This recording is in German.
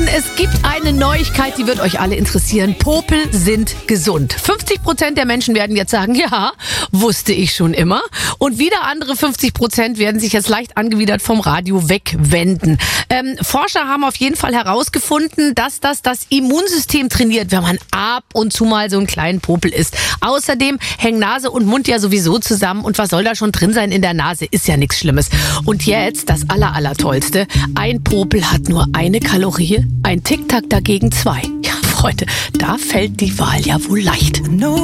Es gibt eine Neuigkeit, die wird euch alle interessieren. Popel sind gesund. 50% der Menschen werden jetzt sagen, ja, wusste ich schon immer. Und wieder andere 50% werden sich jetzt leicht angewidert vom Radio wegwenden. Forscher haben auf jeden Fall herausgefunden, dass das Immunsystem trainiert, wenn man ab und zu mal so einen kleinen Popel isst. Außerdem hängen Nase und Mund ja sowieso zusammen. Und was soll da schon drin sein in der Nase? Ist ja nichts Schlimmes. Und jetzt das Allertollste. Ein Popel hat nur eine Kalorie, ein Tic-Tac dagegen 2. Ja, Freunde, da fällt die Wahl ja wohl leicht.